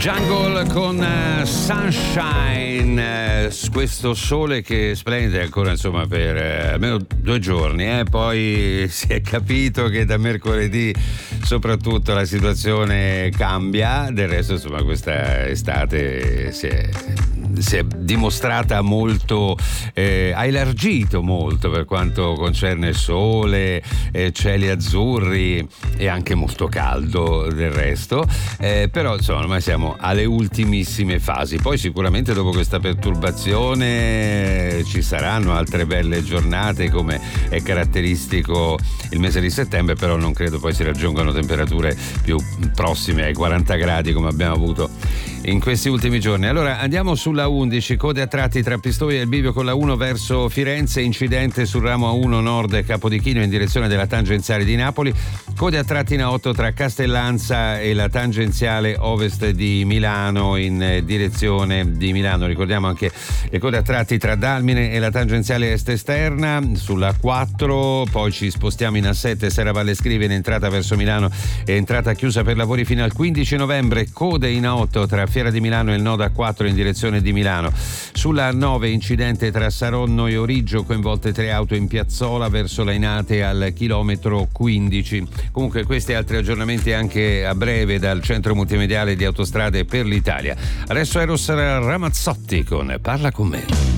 Jungle con Sunshine, questo sole che splende ancora insomma per almeno 2 giorni, poi si è capito che da mercoledì soprattutto la situazione cambia, del resto insomma questa estate si è dimostrata molto, ha elargito molto per quanto concerne sole, cieli azzurri e anche molto caldo del resto, però insomma ormai siamo alle ultimissime fasi. Poi sicuramente dopo questa perturbazione ci saranno altre belle giornate come è caratteristico il mese di settembre, però non credo poi si raggiungano temperature più prossime ai 40 gradi come abbiamo avuto in questi ultimi giorni. Allora andiamo sulla 11, code a tratti tra Pistoia e il bivio con la 1 verso Firenze, incidente sul ramo A1 nord Capodichino in direzione della tangenziale di Napoli, code a tratti in A8 tra Castellanza e la tangenziale ovest di Milano in direzione di Milano. Ricordiamo anche le code a tratti tra Dalmine e la tangenziale est esterna sulla 4, poi ci spostiamo in A7 Serravalle Scrivia in entrata verso Milano e entrata chiusa per lavori fino al 15 novembre, code in A8 tra Fiera di Milano e il nodo A4 in direzione di Milano. Sulla 9 incidente tra Saronno e Origgio, coinvolte 3 auto in piazzola verso Lainate al chilometro 15. Comunque questi e altri aggiornamenti anche a breve dal centro multimediale di Autostrade per l'Italia. Adesso Eros Ramazzotti con Parla con me.